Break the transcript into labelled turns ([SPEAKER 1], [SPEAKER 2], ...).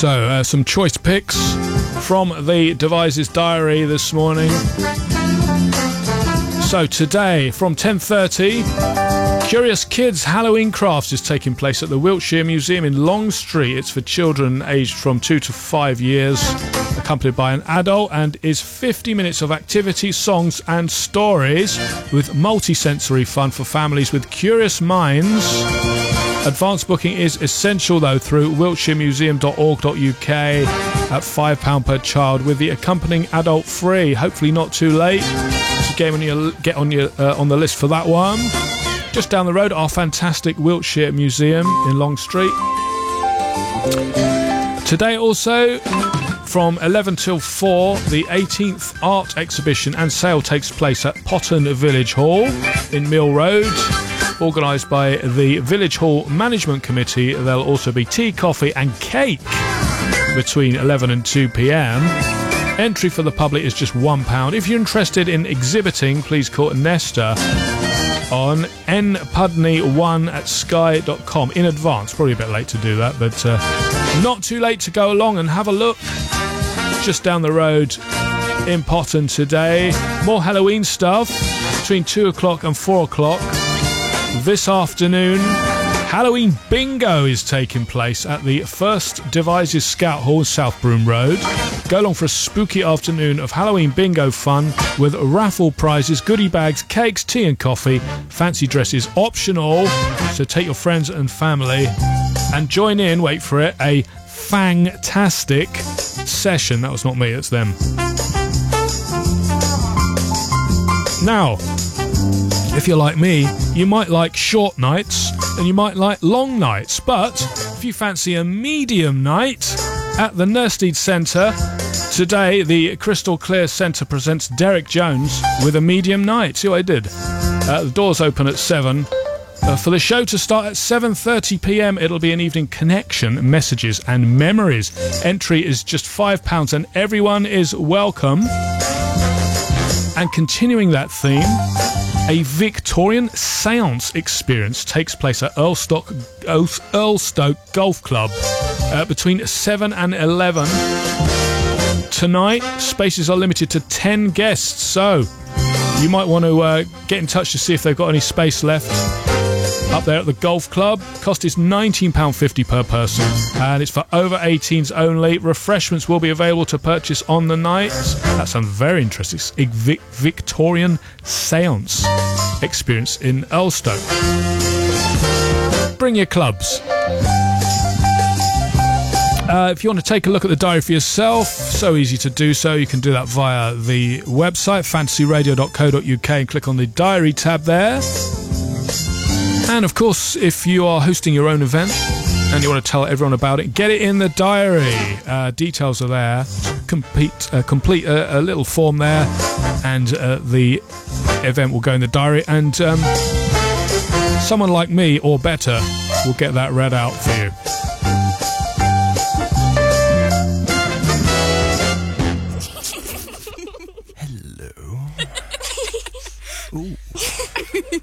[SPEAKER 1] So, some choice picks from the Devices Diary this morning. So today, from 10:30, Curious Kids Halloween Crafts is taking place at the Wiltshire Museum in Long Street. It's for children aged from 2 to 5 years, accompanied by an adult, and is 50 minutes of activity, songs and stories with multi-sensory fun for families with curious minds. Advanced booking is essential though through wiltshiremuseum.org.uk at £5 per child, with the accompanying adult free. Hopefully not too late. So get on the list for that one. Just down the road, our fantastic Wiltshire Museum in Long Street. Today also, from 11 till 4, the 18th art exhibition and sale takes place at Potton Village Hall in Mill Road, organised by the Village Hall Management Committee. There'll also be tea, coffee and cake between 11 and 2 p.m. Entry for the public is just £1. If you're interested in exhibiting, please call Nesta on npudney1@sky.com in advance. Probably a bit late to do that, but not too late to go along and have a look. Just down the road in Potton today. More Halloween stuff between 2 o'clock and 4 o'clock. This afternoon, Halloween Bingo is taking place at the First Devices Scout Hall, South Broom Road. Go along for a spooky afternoon of Halloween Bingo fun with raffle prizes, goodie bags, cakes, tea and coffee. Fancy dresses optional, so take your friends and family and join in, wait for it, a fantastic session. That was not me, it's them. Now, if you're like me, you might like short nights and you might like long nights, but if you fancy a medium night at the Nursteed Centre, today the Crystal Clear Centre presents Derek Jones with a medium night. See what I did? The doors open at 7. For the show to start at 7:30 p.m, it'll be an evening connection, messages and memories. Entry is just £5 and everyone is welcome. And continuing that theme, a Victorian seance experience takes place at Earlstoke Golf Club between 7 and 11. Tonight, spaces are limited to 10 guests, so you might want to get in touch to see if they've got any space left up there at the golf club. Cost is £19.50 per person, and it's for over 18s only. Refreshments will be available to purchase on the night. That sounds very interesting. A Victorian seance experience in Earlstoke. Bring your clubs. If you want to take a look at the diary for yourself, so easy to do so. You can do that via the website fantasyradio.co.uk and click on the diary tab there. And of course, if you are hosting your own event and you want to tell everyone about it, get it in the diary. Details are there. Complete a little form there, and the event will go in the diary, and someone like me or better will get that read out for you. Hello. Ooh.